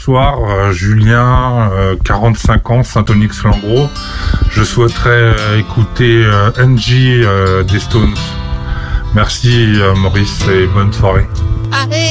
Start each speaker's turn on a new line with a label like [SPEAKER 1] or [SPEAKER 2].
[SPEAKER 1] bonsoir, Julien, 45 ans, Saint-Onyx-Langros. Je souhaiterais écouter NG des Stones. Merci Maurice et bonne soirée.